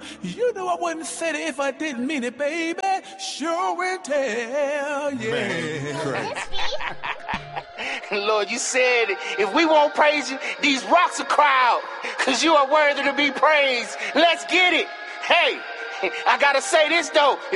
You know I wouldn't say it if I didn't mean it, baby. Sure and tell, yeah. Lord, you said if we won't praise you, these rocks will cry out, because you are worthy to be praised. Let's get it. Hey, I gotta say this though.